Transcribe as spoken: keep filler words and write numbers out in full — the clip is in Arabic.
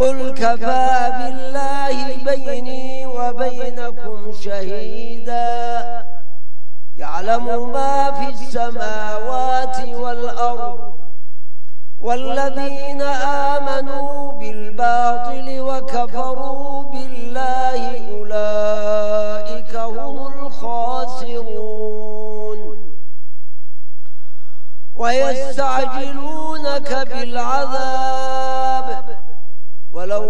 قل كفى بالله بيني وبينكم شهيدا يعلم ما في السماوات والأرض والذين آمنوا بالباطل وكفروا بالله أولئك هم الخاسرون ويستعجلونك بالعذاب ولو